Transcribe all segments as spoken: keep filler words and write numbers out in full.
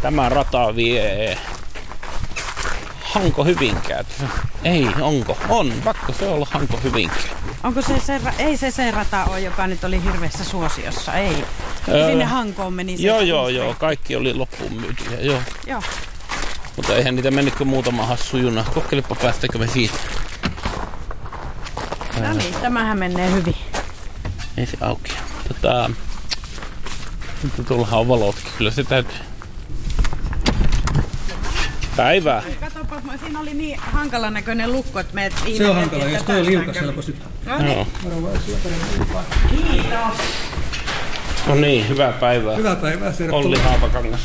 Tämä rata vie Hanko Hyvinkää. Ei, onko? On, pakko se olla Hanko Hyvinkää. Onko se se, ei se se rata ole, joka nyt oli hirveässä suosiossa, ei. Öö, Sinne Hankoon meni se. Joo, joo, joo, kaikki oli loppuun myytyjä, joo. Joo. Mutta eihän niitä mennyt kuin muutama hassu juna. Kokkelipa päästäkö me siitä. No niin, tämähän menee hyvin. Ei se auki. Tota, nyt tuollahan on valotkin, kyllä se täytyy. Päivää. Katsopa, siinä oli niin hankalan näköinen lukko, että meidät ihmeteltiin. Se on hankala, jos toi on liukas helposti. Joo. Kiitos. No niin, hyvää päivää. Hyvää päivää, tervetuloa. Olli Haapakangas.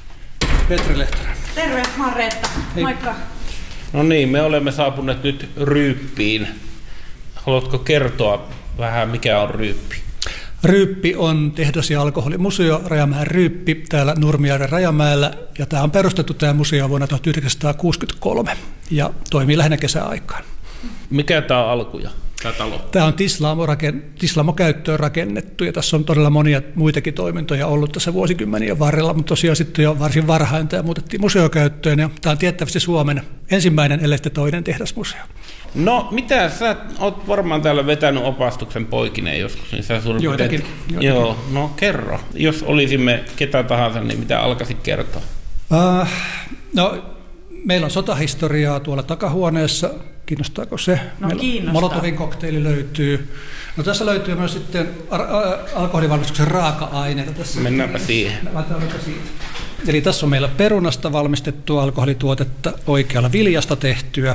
Petri Lehtonen. Terve, Marreetta. Hei. Moikka. No niin, me olemme saapuneet nyt Ryyppiin. Haluatko kertoa vähän, mikä on Ryyppi? Ryyppi on tehdas- ja alkoholimuseo, Rajamäen Ryyppi, täällä Nurmijärven Rajamäellä. Ja tämä on perustettu tämä museo vuonna tuhatyhdeksänsataakuusikymmentäkolme ja toimii lähinnä kesäaikaan. Mikä tämä on alkuja, tämä talo? Tämä on Tislamo-käyttöön rakennettu ja tässä on todella monia muitakin toimintoja ollut tässä vuosikymmenien varrella, mutta tosiaan sitten jo varsin varhain tämä muutettiin museokäyttöön ja tämä on tiettävästi Suomen ensimmäinen, ellei toinen tehdasmuseo. No, mitä sä oot varmaan täällä vetänyt opastuksen poikineen joskus, niin sä suurin Joitakin, joitakin. Joo, no kerro. Jos olisimme ketä tahansa, niin mitä alkaisit kertoa? Uh, no, meillä on sotahistoriaa tuolla takahuoneessa. Kiinnostaako se? No, meillä kiinnostaa. Molotovin kokteili löytyy. No, tässä löytyy myös sitten alkoholivalmistuksen raaka-aineita. Tässä Mennäänpä siihen. siitä. Eli tässä on meillä perunasta valmistettua alkoholituotetta, oikealla viljasta tehtyä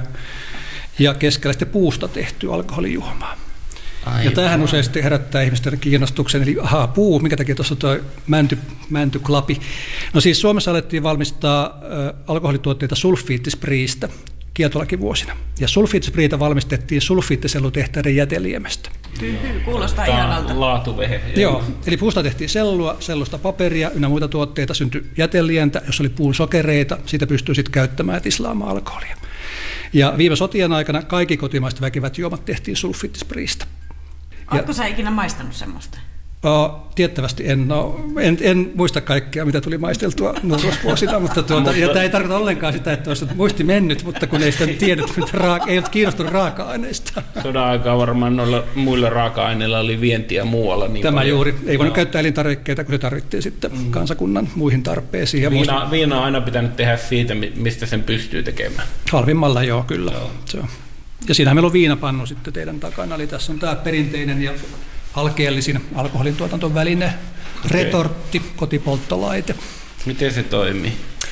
ja keskellä sitten puusta tehtyä alkoholijuomaa. Aivan. Ja tämähän usein sitten herättää ihmisten kiinnostuksen, eli ahaa, puu, mikä takia tuossa tuo mänty, mäntyklapi. No siis Suomessa alettiin valmistaa ä, alkoholituotteita sulfiittispriistä kieltolakivuosina. Ja sulfiittispriitä valmistettiin sulfiittisellutehtaiden jäteliemestä. Hyhy, kuulostaa Tämä ihanalta. on laatuvehe. Joo, eli puusta tehtiin sellua, sellusta paperia ynnä muita tuotteita, syntyi jätelientä, jos oli puun sokereita, siitä pystyy sitten käyttämään ja tislaamaan alkoholia. Ja viime sotien aikana kaikki kotimaiset väkevät juomat tehtiin sulfiittispriistä. Oletko sä ikinä maistanut semmoista? O, tiettävästi en, no, en, en muista kaikkea, mitä tuli maisteltua nuoruusvuosina, mutta tuota, ja tämä ei tarkoita ollenkaan sitä, että olisi muisti mennyt, mutta kun ei sitä tiennyt, mitä raaka, ei ole kiinnostunut raaka-aineista. Sodan aikaa varmaan noilla muilla raaka-aineilla oli vientiä muualla. Niin Tämä paljon. juuri. Ei voinut käyttää elintarvikkeita, kun se tarvittiin sitten mm. kansakunnan muihin tarpeisiin. Ja viina, muista... viina on aina pitänyt tehdä siitä, mistä sen pystyy tekemään. Halvimmalla, joo, kyllä. Joo. Se on. Ja siinähän meillä on viinapannu sitten teidän takana, eli tässä on tämä perinteinen ja alkeellisin alkoholin tuotantoväline, okay. Retortti, kotipolttolaite. Miten se toimii?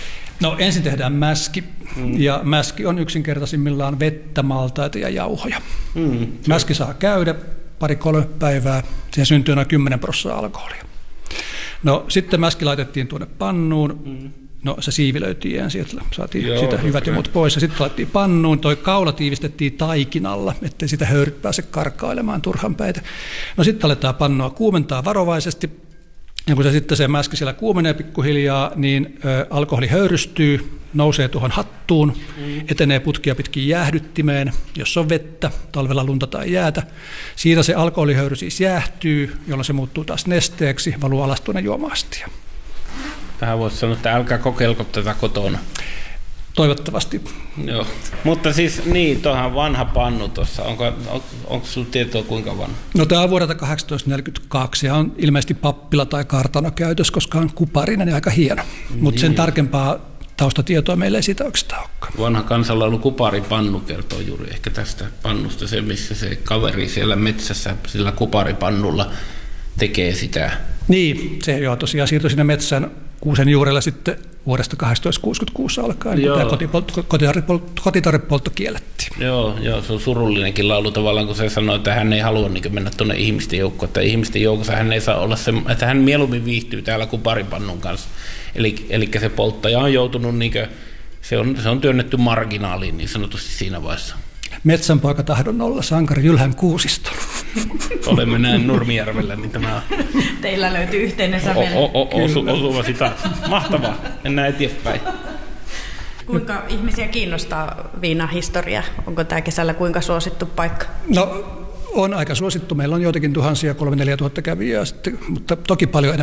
No ensin tehdään mäski, mm. ja mäski on yksinkertaisimmillaan vettä, maltaita ja jauhoja. Mm. Mäski saa käydä pari-kolme päivää, siihen syntyy noin kymmenen prosenttia alkoholia. No sitten mäski laitettiin tuonne pannuun, mm. no se siivilöitiin ensin, että saatiin Joo, siitä hyvät ja muut pois, ja sitten laitettiin pannuun, toi kaula tiivistettiin taikinalla, ettei sitä höyryt pääse karkailemaan turhan päitä. No sitten aletaan pannua kuumentaa varovaisesti, ja kun se sitten se mäski siellä kuumenee pikkuhiljaa, niin ö, alkoholi höyrystyy, nousee tuohon hattuun, mm. etenee putkia pitkin jäähdyttimeen, jos on vettä, talvella lunta tai jäätä. Siitä se alkoholihöyry siis jäähtyy, jolloin se muuttuu taas nesteeksi, valuu alas tuonne juoma-astia. Tähän voisi sanoa, että älkää kokeilko tätä kotona. Toivottavasti. Joo. Mutta siis niin, tuohan vanha pannu tuossa. Onko, on, onko sinulla tietoa kuinka vanha? No tämä on vuodelta tuhatkahdeksansataaneljäkymmentäkaksi ja on ilmeisesti pappila tai kartano käytös, koska on kuparinen ja aika hieno. Niin. Mutta sen tarkempaa taustatietoa meillä ei siitä oikeastaan olekaan. Vanha kansalaulu kuparipannu kertoo juuri ehkä tästä pannusta, se missä se kaveri siellä metsässä sillä kuparipannulla tekee sitä. Niin, se joo, tosiaan siirtyi sinne metsään kuusen juurella sitten vuodesta tuhatkahdeksansataakuusikymmentäkuusi alkaen, kun tämä kotitarvepoltto kiellettiin. Joo, joo, se on surullinenkin laulu tavallaan, kun se sanoo, että hän ei halua niin mennä tuonne ihmisten joukkoon, että ihmisten joukossa hän ei saa olla se, että hän mieluummin viihtyy täällä kuin paripannun kanssa. Eli, eli se polttaja on joutunut, niin kuin, se, on, se on työnnetty marginaaliin niin sanotusti siinä vaiheessa. Metsänpoika tahdon olla sankari Ylhäm Kuusisto. Olemme näin Nurmijärvellä, niin tämä teillä löytyy yhteinen sävel. O- o- o- osu, osuva sitä. Mahtavaa, mennään eteenpäin. Kuinka ihmisiä kiinnostaa viinahistoria? Onko tämä kesällä kuinka suosittu paikka? No on aika suosittu. Meillä on joitakin tuhansia, kolme neljä tuhatta kävijää, sitten, mutta toki paljon enemmän